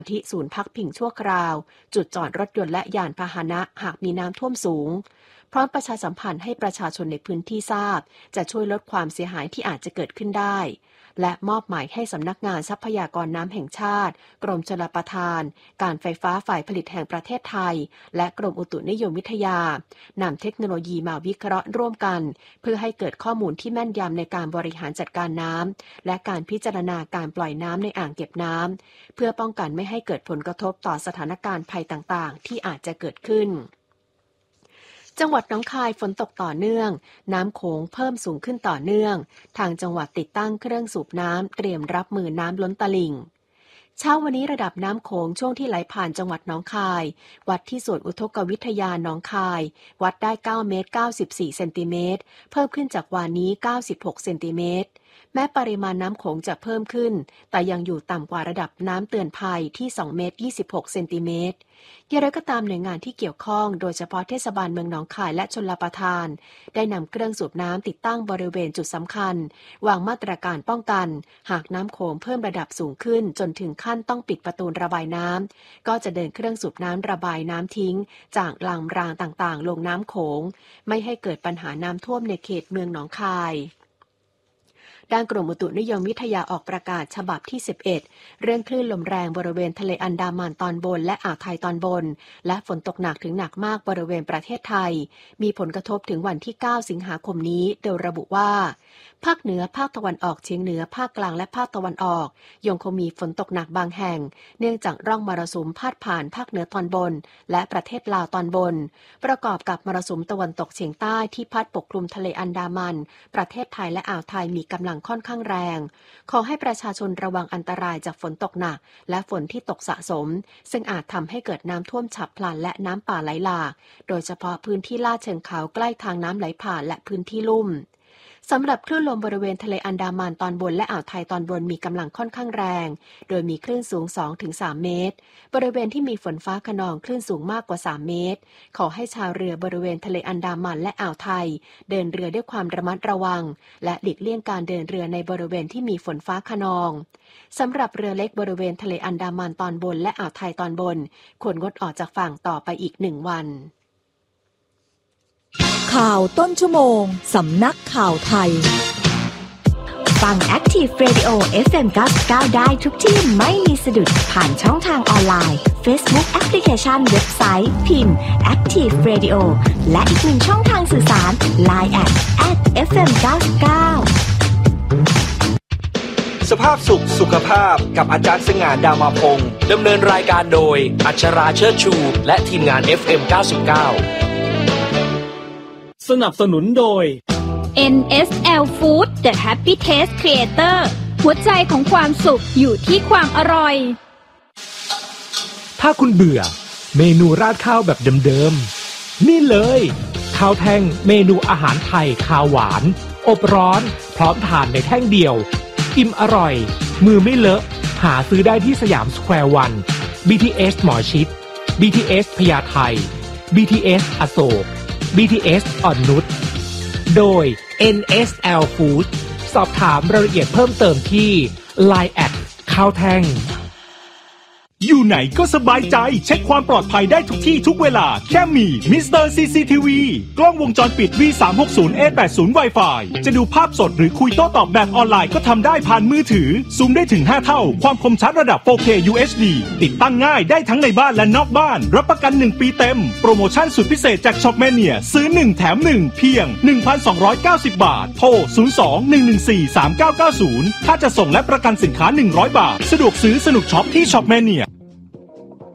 ที่ศูนย์พักพิงชั่วคราวจุดจอดรถยนต์และยานพาหนะหากมีน้ำท่วมสูงพร้อมประชาสัมพันธ์ให้ประชาชนในพื้นที่ทราบจะช่วยลดความเสียหายที่อาจจะเกิดขึ้นได้และมอบหมายให้สำนักงานทรัพยากรน้ำแห่งชาติกรมชลประทานการไฟฟ้าฝ่ายผลิตแห่งประเทศไทยและกรมอุตุนิยมวิทยานำเทคโนโลยีมาวิเคราะห์ร่วมกันเพื่อให้เกิดข้อมูลที่แม่นยำในการบริหารจัดการน้ำและการพิจารณาการปล่อยน้ำในอ่างเก็บน้ำเพื่อป้องกันไม่ให้เกิดผลกระทบต่อสถานการณ์ภัยต่างๆที่อาจจะเกิดขึ้นจังหวัดหนองคายฝนตกต่อเนื่องน้ำโขงเพิ่มสูงขึ้นต่อเนื่องทางจังหวัดติดตั้งเครื่องสูบน้ำเตรียมรับมือน้ำล้นตลิ่งเช้าวันนี้ระดับน้ำโขงช่วงที่ไหลผ่านจังหวัดหนองคายวัดที่สวนอุทกวิทยาหนองคายวัดได้9เมตร94เซนติเมตรเพิ่มขึ้นจากวันนี้96เซนติเมตรแม้ปริมาณน้ำโขงจะเพิ่มขึ้นแต่ยังอยู่ต่ำกว่าระดับน้ำเตือนภัยที่2เมตร26เซนติเมตรอย่างไรก็ตามหน่วยงานที่เกี่ยวข้องโดยเฉพาะเทศบาลเมืองหนองคายและชลประทานได้นำเครื่องสูบน้ำติดตั้งบริเวณจุดสำคัญวางมาตรการป้องกันหากน้ำโขงเพิ่มระดับสูงขึ้นจนถึงขั้นต้องปิดประตูระบายน้ำก็จะเดินเครื่องสูบน้ำระบายน้ำทิ้งจากลำรางต่างๆลงน้ำโขงไม่ให้เกิดปัญหาน้ำท่วมในเขตเมืองหนองคายด้านกรมอุตุนิยมวิทยาออกประกาศฉบับที่11เรื่องคลื่นลมแรงบริเวณทะเลอันดามันตอนบนและอ่าวไทยตอนบนและฝนตกหนักถึงหนักมากบริเวณประเทศไทยมีผลกระทบถึงวันที่9สิงหาคมนี้โดยระบุว่าภาคเหนือภาคตะวันออกเฉียงเหนือภาคกลางและภาคตะวันออกยังคงมีฝนตกหนักบางแห่งเนื่องจากร่องมรสุมพาดผ่านภาคเหนือตอนบนและประเทศลาวตอนบนประกอบกับมรสุมตะวันตกเฉียงใต้ที่พัดปกคลุมทะเลอันดามันประเทศไทยและอ่าวไทยมีกำลังค่อนข้างแรงขอให้ประชาชนระวังอันตรายจากฝนตกหนักและฝนที่ตกสะสมซึ่งอาจทำให้เกิดน้ำท่วมฉับพลันและน้ำป่าไหลหลากโดยเฉพาะพื้นที่ลาดเชิงเขาใกล้ทางน้ำไหลผ่านและพื้นที่ลุ่มสำหรับคลื่นลมบริเวณทะเลอันดามันตอนบนและอ่าวไทยตอนบนมีกำลังค่อนข้างแรงโดยมีคลื่นสูง 2-3 เมตรบริเวณที่มีฝนฟ้าคะนองคลื่นสูงมากกว่า3เมตรขอให้ชาวเรือบริเวณทะเลอันดามันและอ่าวไทยเดินเรือด้วยความระมัดระวังและหลีกเลี่ยงการเดินเรือในบริเวณที่มีฝนฟ้าคะนองสำหรับเรือเล็กบริเวณทะเลอันดามันตอนบนและอ่าวไทยตอนบนควรงดออกจากฝั่งต่อไปอีก1วันข่าวต้นชั่วโมงสำนักข่าวไทยฟัง Active Radio FM 99ได้ทุกที่ไม่มีสะดุดผ่านช่องทางออนไลน์ Facebook Application เว็บไซต์พิมพ์ Active Radio และอีกหนึ่งช่องทางสื่อสาร Line @FM 99 สภาพสุขสุขภาพกับอาจารย์สง่าดามาพงศ์ดำเนินรายการโดยอัชราเชิดชูและทีมงาน FM 99 สนับสนุนโดย NSL Food The Happy Taste Creator หัวใจของความสุขอยู่ที่ความอร่อยถ้าคุณเบื่อเมนูราดข้าวแบบเดิมๆนี่เลยข้าวแท่งเมนูอาหารไทยข้าวหวานอบร้อนพร้อมทานในแท่งเดียวอิ่มอร่อยมือไม่เลอะหาซื้อได้ที่สยามสแควร์วัน BTS หมอชิต BTS พญาไท BTS อโศกBTS อ่อนนุชโดย NSL Food สอบถามรายละเอียดเพิ่มเติมที่ Line@ ข้าวแท่งอยู่ไหนก็สบายใจเช็คความปลอดภัยได้ทุกที่ทุกเวลาแค่มีมิสเตอร์ CCTV กล้องวงจรปิด V360A80 Wi-Fi จะดูภาพสดหรือคุยโต้ตอบแบบออนไลน์ก็ทำได้ผ่านมือถือซูมได้ถึง5เท่าความคมชัดระดับ 4K UHD ติดตั้งง่ายได้ทั้งในบ้านและนอกบ้านรับประกัน1ปีเต็มโปรโมชั่นสุดพิเศษจาก Shopmania ซื้อ1แถม1เพียง 1,290 บาทโทร 02-114-3990 ถ้าจะส่งและประกันสินค้า100 บาทสะดวกซื้อสนุกช็อปที่ Shopmania